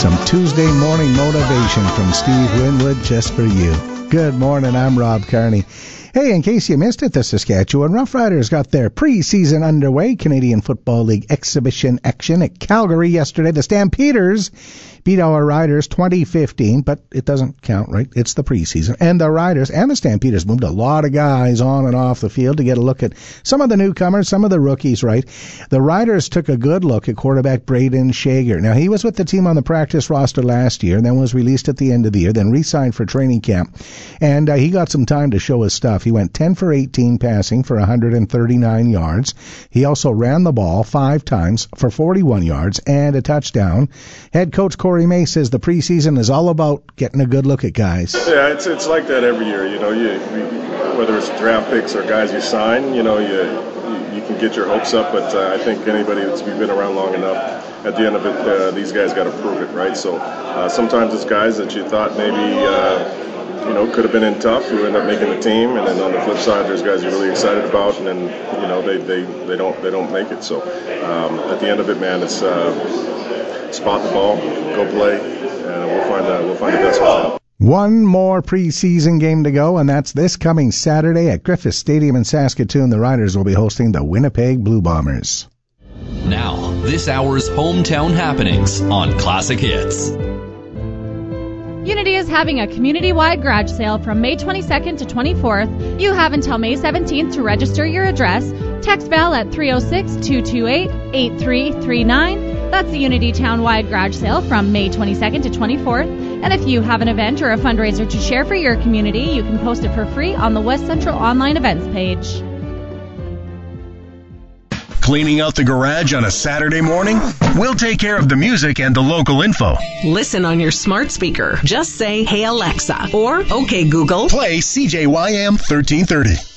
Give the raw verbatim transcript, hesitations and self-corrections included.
Some Tuesday morning motivation from Steve Winwood just for you. Good morning, I'm Rob Carney. Hey, in case you missed it, the Saskatchewan Roughriders got their preseason underway. Canadian Football League exhibition action at Calgary yesterday. The Stampeders beat our Riders twenty fifteen, but it doesn't count, right? It's the preseason. And the Riders and the Stampeders moved a lot of guys on and off the field to get a look at some of the newcomers, some of the rookies, right? The Riders took a good look at quarterback Braden Shager. Now, he was with the team on the practice roster last year, then was released at the end of the year, then re-signed for training camp. And uh, he got some time to show his stuff. He went ten for eighteen passing for one hundred thirty-nine yards. He also ran the ball five times for forty-one yards and a touchdown. Head coach Corey May says the preseason is all about getting a good look at guys. Yeah, it's it's like that every year. You know, you, whether it's draft picks or guys you sign, you know, you you can get your hopes up. But uh, I think anybody that's been around long enough, at the end of it, uh, these guys got to prove it, right? So uh, sometimes it's guys that you thought maybe. Uh, You know, could have been in tough, who end up making the team, and then on the flip side, there's guys you're really excited about, and then you know they, they, they don't they don't make it. So um, at the end of it, man, it's uh, spot the ball, go play, and we'll find uh, we'll find the best one. One more preseason game to go, and that's this coming Saturday at Griffith Stadium in Saskatoon. The Riders will be hosting the Winnipeg Blue Bombers. Now, this hour's hometown happenings on Classic Hits. Unity is having a community-wide garage sale from May twenty-second to twenty-fourth. You have until May seventeenth to register your address. Text Val at three oh six, two two eight, eight three three nine. That's the Unity Town-wide garage sale from May twenty-second to twenty-fourth. And if you have an event or a fundraiser to share for your community, you can post it for free on the West Central Online Events page. Cleaning out the garage on a Saturday morning? We'll take care of the music and the local info. Listen on your smart speaker. Just say, "Hey Alexa," or "Okay Google, play C J Y M thirteen thirty."